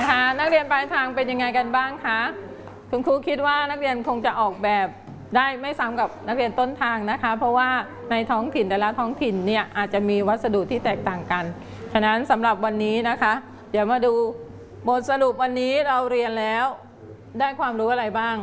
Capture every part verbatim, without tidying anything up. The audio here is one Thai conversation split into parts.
นะคะนักเรียนปลายทางเป็นยังไงกันบ้างคะคุณครูคิดว่านักเรียนคงจะออกแบบได้ไม่ซ้ำกับนักเรียนต้นทางนะคะเพราะว่าในท้องถิ่นแต่ละท้องถิ่นเนี่ยอาจจะมีวัสดุที่แตกต่างกันฉะนั้นสำหรับวันนี้นะคะเดี๋ยวมาดูบทสรุปวันนี้เราเรียนแล้วได้ความรู้อะไรบ้าง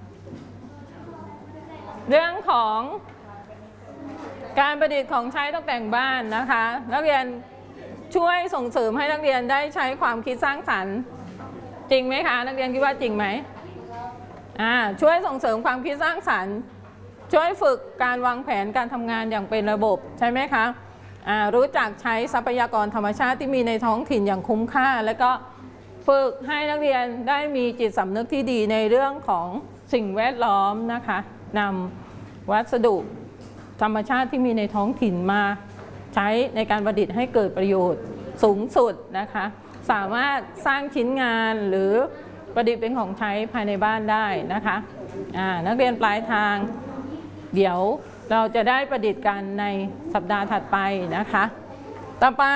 เรื่องของการประดิษฐ์ของใช้ตกแต่งบ้านนะคะนักเรียนช่วยส่งเสริมให้นักเรียนได้ใช้ความคิดสร้างสรรค์จริงไหมคะนักเรียนคิดว่าจริงไหมอ่าช่วยส่งเสริมความคิดสร้างสรรค์ช่วยฝึกการวางแผนการทำงานอย่างเป็นระบบใช่ไหมคะอ่ารู้จักใช้ทรัพยากรธรรมชาติที่มีในท้องถิ่นอย่างคุ้มค่าแล้วก็ฝึกให้นักเรียนได้มีจิตสำนึกที่ดีในเรื่องของสิ่งแวดล้อมนะคะนำวัสดุธรรมชาติที่มีในท้องถิ่นมาใช้ในการประดิษฐ์ให้เกิดประโยชน์สูงสุดนะคะสามารถสร้างชิ้นงานหรือประดิษฐ์เป็นของใช้ภายในบ้านได้นะคะนักเรียนปลายทางเดี๋ยวเราจะได้ประดิษฐ์กันในสัปดาห์ถัดไปนะคะต่อไป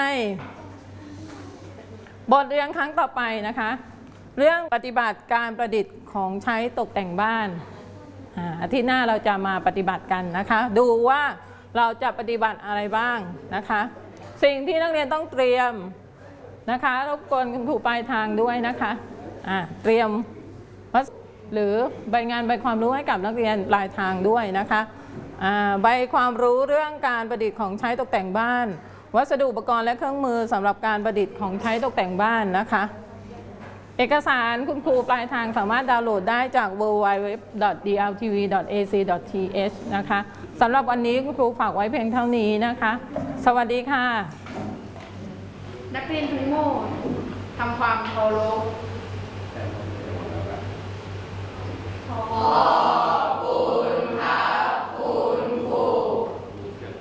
บทเรียนครั้งต่อไปนะคะเรื่องปฏิบัติการประดิษฐ์ของใช้ตกแต่งบ้านอาทิตย์หน้าเราจะมาปฏิบัติกันนะคะดูว่าเราจะปฏิบัติอะไรบ้างนะคะสิ่งที่นักเรียนต้องเตรียมนะคะรบกวนคุณครูปลายทางด้วยนะคะเตรียมหรือใบงานใบความรู้ให้กับนักเรียนปลายทางด้วยนะคะใบความรู้เรื่องการประดิษฐ์ของใช้ตกแต่งบ้านวัสดุอุปกรณ์และเครื่องมือสำหรับการประดิษฐ์ของใช้ตกแต่งบ้านนะคะเอกสารคุณครูปลายทางสามารถดาวน์โหลดได้จาก ดับเบิลยู ดับเบิลยู ดับเบิลยู ดอท ดี แอล ที วี ดอท เอ ซี ดอท ที เอช นะคะสำหรับวันนี้คุณครูฝากไว้เพียงเท่านี้นะคะสวัสดีค่ะนักเรียนทั้งหมดทำความเคารพ